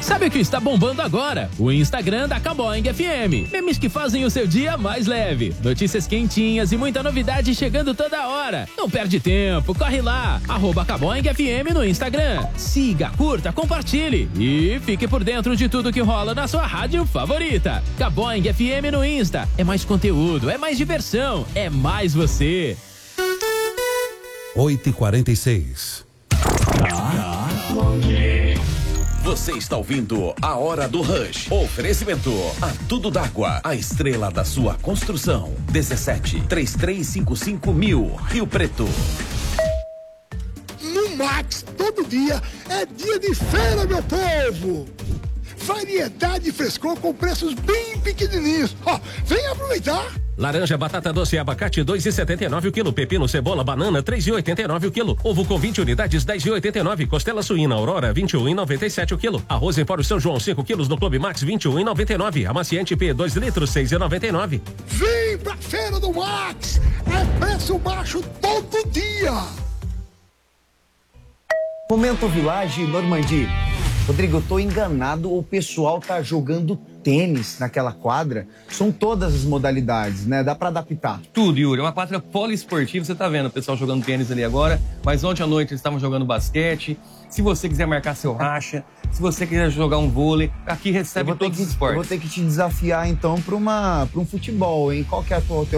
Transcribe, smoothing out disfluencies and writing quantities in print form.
Sabe o que está bombando agora? O Instagram da Caboing FM. Memes que fazem o seu dia mais leve. Notícias quentinhas e muita novidade chegando toda hora. Não perde tempo, corre lá. @Caboing FM no Instagram. Siga, curta, compartilhe e fique por dentro de tudo que rola na sua rádio favorita. Caboing FM no Insta. É mais conteúdo, é mais diversão, é mais você. 8h46. Você está ouvindo A Hora do Rush. Oferecimento a Tudo d'Água, a estrela da sua construção. 17-3355-1000, Rio Preto. No Max, todo dia é dia de feira, meu povo! Variedade e frescor com preços bem pequenininhos. Ó, vem aproveitar! Laranja, batata doce e abacate 2,79 o quilo. Pepino, cebola, banana 3,89 o quilo. Ovo com 20 unidades 10,89. Costela suína Aurora 21,97 o quilo. Arroz em pó São João 5 quilos no Clube Max 21,99. Amaciante P 2 litros 6,99. Vem pra feira do Max! É preço baixo todo dia! Momento Village Normandie. Rodrigo, eu tô enganado, o pessoal tá jogando tênis naquela quadra? São todas as modalidades, né? Dá pra adaptar. Tudo, Yuri. É uma quadra poliesportiva, você tá vendo o pessoal jogando tênis ali agora, mas ontem à noite eles estavam jogando basquete. Se você quiser marcar seu racha, se você quiser jogar um vôlei, aqui recebe todos os esportes. Eu vou ter que te desafiar, então, pra um futebol, hein? Qual que é o teu